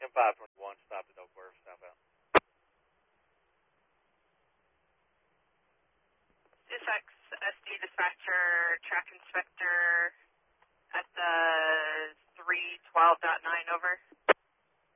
521, stopped at Oak Worth, southbound. Sussex SD dispatcher, track inspector,